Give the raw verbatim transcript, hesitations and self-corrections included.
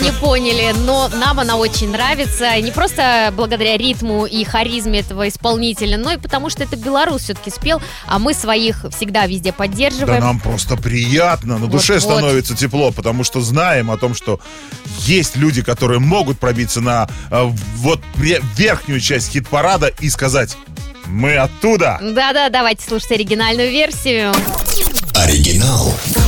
не поняли, но нам она очень нравится. Не просто благодаря ритму и харизме этого исполнителя, но и потому, что это белорус все-таки спел, а мы своих всегда везде поддерживаем. Да нам просто приятно, на душе вот, становится вот. тепло, потому что знаем о том, что есть люди, которые могут пробиться на э, вот верхнюю часть хит-парада и сказать: мы оттуда. Да-да, давайте слушать оригинальную версию. Оригинал.